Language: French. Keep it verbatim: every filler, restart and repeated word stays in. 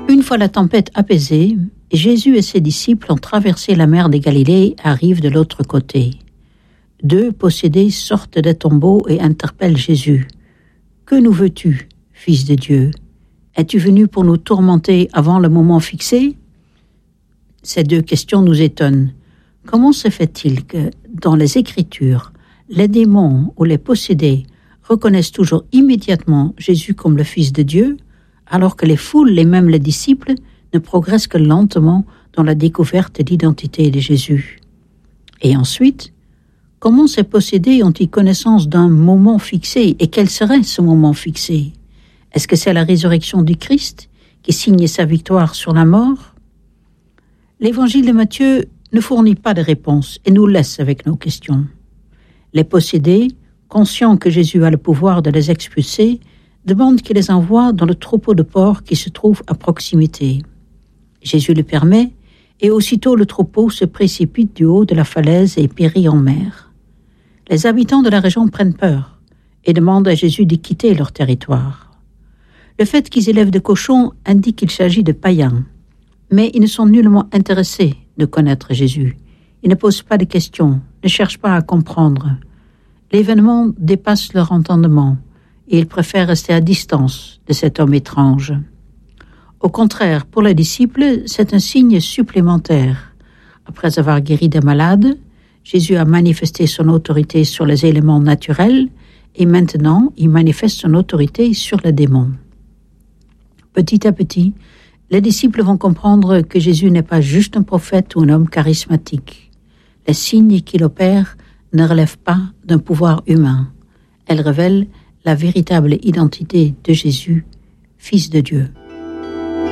Une fois la tempête apaisée, Jésus et ses disciples ont traversé la mer de Galilée et arrivent de l'autre côté. Deux possédés sortent des tombeaux et interpellent Jésus. « Que nous veux-tu, Fils de Dieu ? Es-tu venu pour nous tourmenter avant le moment fixé ?» Ces deux questions nous étonnent. Comment se fait-il que, dans les Écritures, les démons ou les possédés reconnaissent toujours immédiatement Jésus comme le Fils de Dieu, alors que les foules et même les disciples ne progressent que lentement dans la découverte de l'identité de Jésus? Et ensuite, comment ces possédés ont-ils connaissance d'un moment fixé, et quel serait ce moment fixé? Est-ce que c'est la résurrection du Christ qui signe sa victoire sur la mort? L'évangile de Matthieu ne fournit pas de réponse et nous laisse avec nos questions. Les possédés, conscients que Jésus a le pouvoir de les expulser, demandent qu'il les envoie dans le troupeau de porcs qui se trouve à proximité. Jésus le permet, et aussitôt le troupeau se précipite du haut de la falaise et périt en mer. Les habitants de la région prennent peur et demandent à Jésus de quitter leur territoire. Le fait qu'ils élèvent des cochons indique qu'il s'agit de païens, mais ils ne sont nullement intéressés de connaître Jésus. Ils ne posent pas de questions, ne cherchent pas à comprendre. L'événement dépasse leur entendement et ils préfèrent rester à distance de cet homme étrange. Au contraire, pour les disciples, c'est un signe supplémentaire. Après avoir guéri des malades, Jésus a manifesté son autorité sur les éléments naturels et maintenant il manifeste son autorité sur les démons. Petit à petit, les disciples vont comprendre que Jésus n'est pas juste un prophète ou un homme charismatique. Les signes qu'il opère ne relèvent pas d'un pouvoir humain. Elles révèlent la véritable identité de Jésus, Fils de Dieu.